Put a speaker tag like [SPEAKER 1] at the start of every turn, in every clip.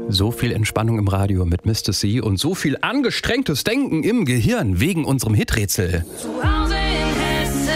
[SPEAKER 1] So viel Entspannung im Radio mit Mr. C und so viel angestrengtes Denken im Gehirn wegen unserem Hiträtsel.
[SPEAKER 2] Zu Hause in Hessen.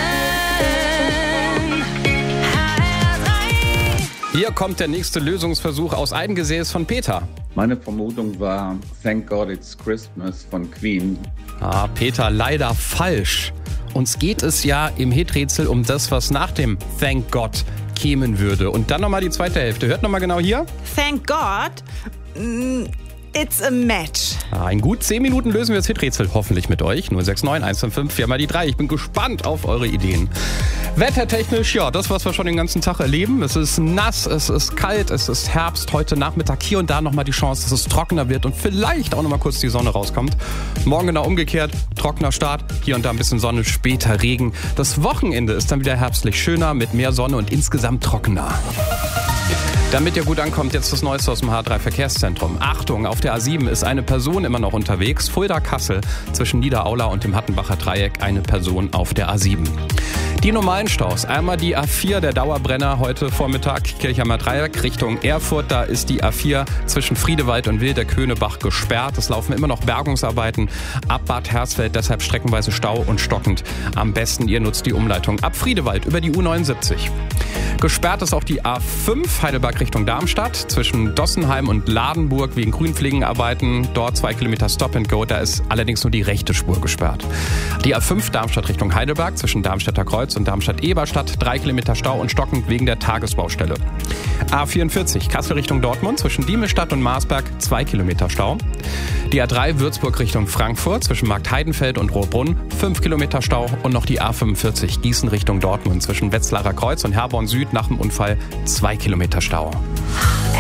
[SPEAKER 2] HR3.
[SPEAKER 1] Hier kommt der nächste Lösungsversuch aus Eigengesäß von Peter.
[SPEAKER 3] Meine Vermutung war Thank God It's Christmas von Queen.
[SPEAKER 1] Peter, leider falsch. Uns geht es ja im Hiträtsel um das, was nach dem Thank God kämen würde. Und dann nochmal die zweite Hälfte. Hört nochmal genau hier.
[SPEAKER 4] Thank God, it's a match.
[SPEAKER 1] In gut 10 Minuten lösen wir das Hiträtsel hoffentlich mit euch. 069 155 4 mal die 3. Ich bin gespannt auf eure Ideen. Wettertechnisch, ja, das, was wir schon den ganzen Tag erleben. Es ist nass, es ist kalt, es ist Herbst. Heute Nachmittag hier und da nochmal die Chance, dass es trockener wird und vielleicht auch nochmal kurz die Sonne rauskommt. Morgen genau umgekehrt, trockener Start, hier und da ein bisschen Sonne, später Regen. Das Wochenende ist dann wieder herbstlich schöner, mit mehr Sonne und insgesamt trockener. Damit ihr gut ankommt, jetzt das Neueste aus dem H3 Verkehrszentrum. Achtung, auf der A7 ist eine Person immer noch unterwegs. Fulda-Kassel zwischen Niederaula und dem Hattenbacher Dreieck eine Person auf der A7. Die normalen Staus. Einmal die A4, der Dauerbrenner heute Vormittag, Kirchheimer Dreieck Richtung Erfurt. Da ist die A4 zwischen Friedewald und Wilder-Könebach gesperrt. Es laufen immer noch Bergungsarbeiten ab Bad Hersfeld, deshalb streckenweise Stau und stockend. Am besten ihr nutzt die Umleitung ab Friedewald über die U79. Gesperrt ist auch die A5 Heidelberg Richtung Darmstadt zwischen Dossenheim und Ladenburg wegen Grünpflegenarbeiten. Dort 2 Kilometer Stop and Go, da ist allerdings nur die rechte Spur gesperrt. Die A5 Darmstadt Richtung Heidelberg zwischen Darmstädter Kreuz und Darmstadt-Eberstadt 3 Kilometer Stau und stockend wegen der Tagesbaustelle. A44 Kassel Richtung Dortmund zwischen Diemelstadt und Marsberg 2 Kilometer Stau. Die A3 Würzburg Richtung Frankfurt zwischen Marktheidenfeld und Rohrbrunn 5 Kilometer Stau und noch die A45 Gießen Richtung Dortmund zwischen Wetzlarer Kreuz und Herborn Süd nach dem Unfall 2 Kilometer Stau.